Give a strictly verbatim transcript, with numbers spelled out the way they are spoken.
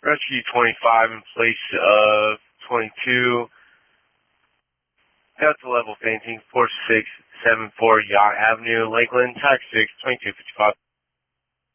Rescue twenty-five in place of twenty-two. Delta level fainting, four six seven four Yacht Avenue, Lakeland, tax six, twenty-two fifty-five.